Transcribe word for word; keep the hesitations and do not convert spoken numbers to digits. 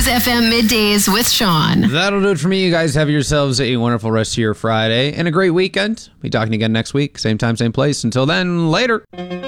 Kiss F M Middays with Sean. That'll do it for me. You guys have yourselves a wonderful rest of your Friday and a great weekend. Be talking again next week. Same time, same place. Until then, later.